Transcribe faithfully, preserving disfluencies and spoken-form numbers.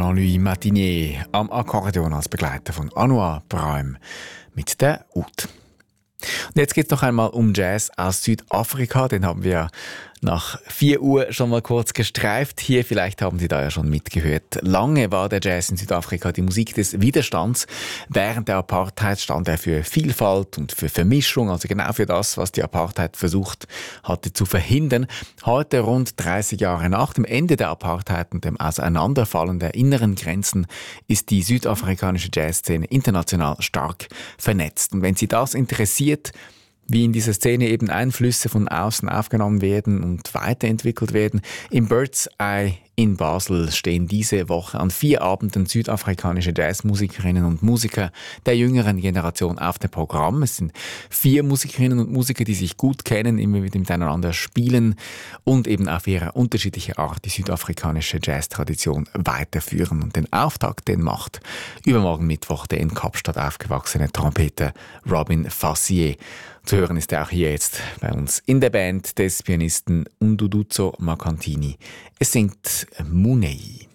Jean-Louis Martinier am Akkordeon als Begleiter von Anouar Brahim mit der Oud. Und jetzt geht es noch einmal um Jazz aus Südafrika. Den haben wir nach vier Uhr schon mal kurz gestreift. Hier, vielleicht haben Sie da ja schon mitgehört. Lange war der Jazz in Südafrika die Musik des Widerstands. Während der Apartheid stand er für Vielfalt und für Vermischung, also genau für das, was die Apartheid versucht hatte zu verhindern. Heute, rund dreißig Jahre nach dem Ende der Apartheid und dem Auseinanderfallen der inneren Grenzen, ist die südafrikanische Jazzszene international stark vernetzt. Und wenn Sie das interessiert, wie in dieser Szene eben Einflüsse von außen aufgenommen werden und weiterentwickelt werden. Im Bird's Eye in Basel stehen diese Woche an vier Abenden südafrikanische Jazzmusikerinnen und Musiker der jüngeren Generation auf dem Programm. Es sind vier Musikerinnen und Musiker, die sich gut kennen, immer wieder miteinander spielen und eben auf ihre unterschiedliche Art die südafrikanische Jazztradition weiterführen. Und den Auftakt, den macht übermorgen Mittwoch der in Kapstadt aufgewachsene Trompeter Robin Fassier. Zu hören ist er auch hier jetzt bei uns in der Band des Pianisten Unduduzo Makantini. Es singt Munei.